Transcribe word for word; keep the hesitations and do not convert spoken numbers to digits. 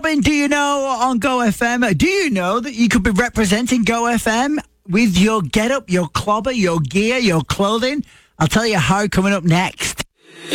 Robin, do you know on Go F M, do you know that you could be representing Go F M with your get-up, your clobber, your gear, your clothing? I'll tell you how coming up next.